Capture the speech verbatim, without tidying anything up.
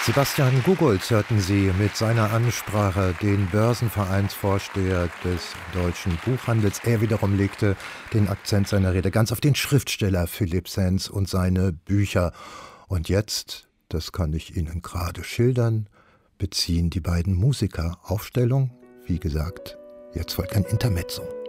Sebastian Gugolz hörten Sie mit seiner Ansprache, den Börsenvereinsvorsteher des Deutschen Buchhandels. Er wiederum legte den Akzent seiner Rede ganz auf den Schriftsteller Philipp Sands und seine Bücher. Und jetzt, das kann ich Ihnen gerade schildern, beziehen die beiden Musiker Aufstellung. Wie gesagt, jetzt folgt ein Intermezzo.